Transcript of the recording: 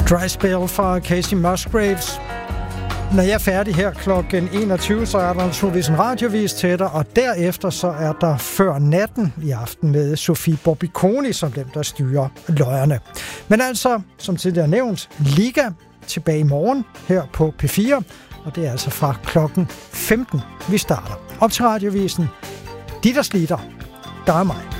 Dry Spell fra Casey Musgraves. Når jeg er færdig her klokken 21, så er der naturligvis en radiovis til dig, og derefter så er der Før Natten i aften med Sofie Bobbiconi som dem, der styrer løjerne. Men altså, som tidligere nævnt, Liga tilbage i morgen her på P4, og det er altså fra klokken 15, vi starter. Op til radiovisen. De, der sliter, der er mig.